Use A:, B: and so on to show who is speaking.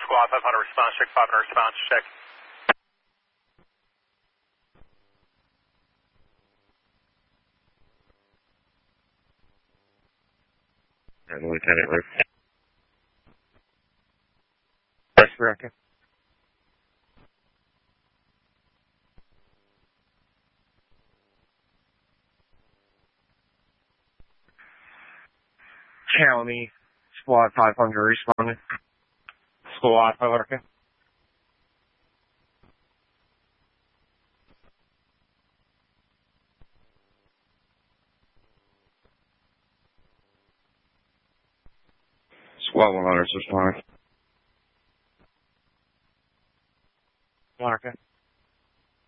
A: Squad 500 response check, 500 response check.
B: And Lieutenant Rick. Press record. County, Squad 500 responding. Squad 500. Squad 100 responding.